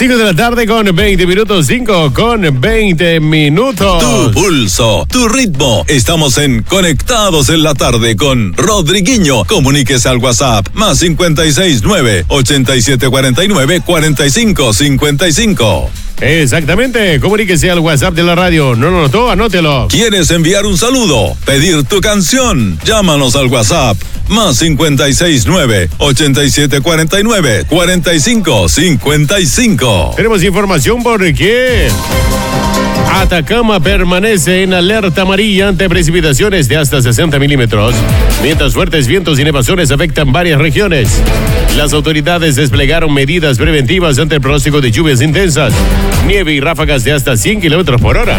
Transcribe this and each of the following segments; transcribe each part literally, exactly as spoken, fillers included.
cinco de la tarde con veinte minutos, cinco con veinte minutos. Tu pulso, tu ritmo. Estamos en Conectados en la Tarde con Rodriguinho. Comuníquese al WhatsApp más cincuenta y seis nueve, ochenta y siete cuarenta y nueve, cuarenta y cinco cincuenta y cinco. Exactamente, comuníquese al WhatsApp de la radio. ¿No lo notó? Anótelo. ¿Quieres enviar un saludo? ¿Pedir tu canción? Llámanos al WhatsApp más cincuenta y seis nueve, ochenta y siete cuarenta y nueve, cuarenta y cinco cincuenta y cinco. Tenemos información porque Atacama permanece en alerta amarilla ante precipitaciones de hasta sesenta milímetros, mientras fuertes vientos y nevazones afectan varias regiones. Las autoridades desplegaron medidas preventivas ante el pronóstico de lluvias intensas, nieve y ráfagas de hasta cien kilómetros por hora.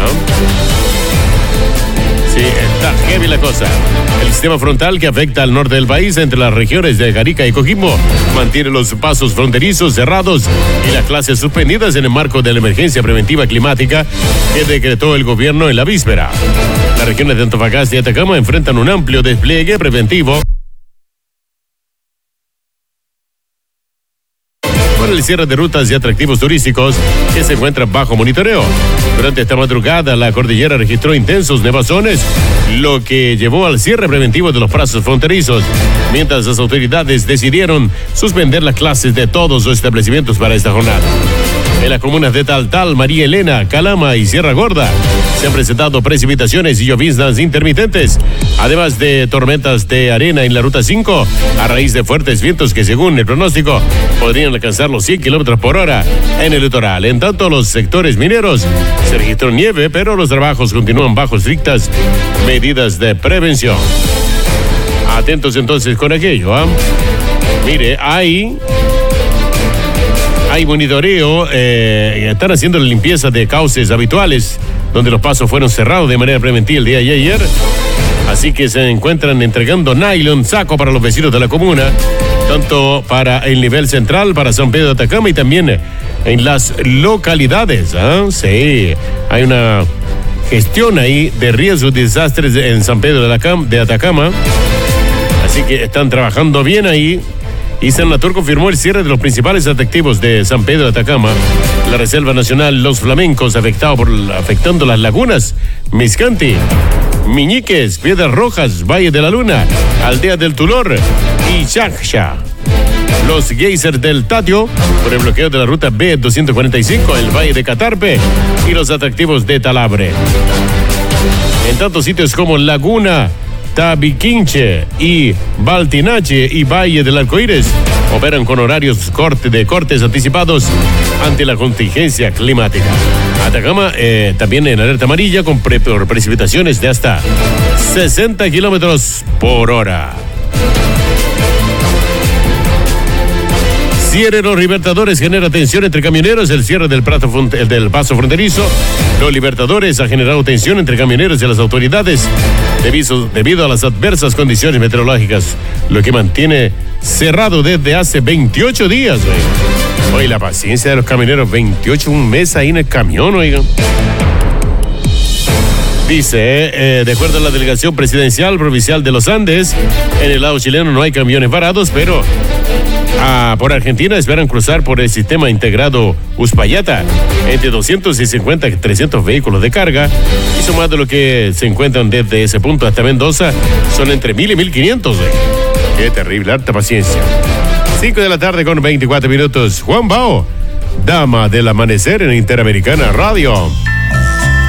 Sí, está heavy la cosa. El sistema frontal que afecta al norte del país entre las regiones de Arica y Coquimbo mantiene los pasos fronterizos cerrados y las clases suspendidas en el marco de la emergencia preventiva climática que decretó el gobierno en la víspera. Las regiones de Antofagasta y Atacama enfrentan un amplio despliegue preventivo por el cierre de rutas y atractivos turísticos que se encuentran bajo monitoreo. Durante esta madrugada, la cordillera registró intensos nevazones, lo que llevó al cierre preventivo de los pasos fronterizos, mientras las autoridades decidieron suspender las clases de todos los establecimientos para esta jornada. En las comunas de Taltal, María Elena, Calama y Sierra Gorda se han presentado precipitaciones y lloviznas intermitentes, además de tormentas de arena en la ruta cinco, a raíz de fuertes vientos que, según el pronóstico, podrían alcanzar los cien kilómetros por hora en el litoral. En tanto, los sectores mineros se registró nieve, pero los trabajos continúan bajo estrictas medidas de prevención. Atentos entonces con aquello, ¿eh? Mire, hay... Hay monitoreo, eh, están haciendo la limpieza de cauces habituales, donde los pasos fueron cerrados de manera preventiva el día de ayer. Así que se encuentran entregando nylon, saco para los vecinos de la comuna, tanto para el nivel central, para San Pedro de Atacama y también en las localidades. ¿eh? Sí, hay una gestión ahí de riesgos y desastres en San Pedro de Atacama. Así que están trabajando bien ahí. Y Senatur confirmó el cierre de los principales atractivos de San Pedro de Atacama, la Reserva Nacional Los Flamencos, afectado por, afectando las lagunas Miscanti, Miñiques, Piedras Rojas, Valle de la Luna, Aldea del Tulor y Chaxcha. Los geysers del Tatio, por el bloqueo de la ruta B doscientos cuarenta y cinco, el Valle de Catarpe y los atractivos de Talabre. En tantos sitios como Laguna, Tabiquinche y Baltinache y Valle del Arcoíris operan con horarios corte de cortes anticipados ante la contingencia climática. Atacama eh, también en alerta amarilla con pre precipitaciones de hasta sesenta kilómetros por hora. Cierre los Libertadores genera tensión entre camioneros. El cierre del, prato, del paso fronterizo. Los Libertadores ha generado tensión entre camioneros y las autoridades debido, debido a las adversas condiciones meteorológicas, lo que mantiene cerrado desde hace veintiocho días. Oye, oye la paciencia de los camioneros, veintiocho, un mes ahí en el camión, oigan. Dice, eh, de acuerdo a la delegación presidencial provincial de los Andes, en el lado chileno no hay camiones varados, pero ah, por Argentina esperan cruzar por el sistema integrado Uspallata entre doscientos cincuenta y trescientos vehículos de carga, y sumado lo que se encuentran desde ese punto hasta Mendoza, son entre mil y mil quinientos. Eh. Qué terrible, harta paciencia. cinco de la tarde con veinticuatro minutos. Juan Bao, dama del amanecer en Interamericana Radio.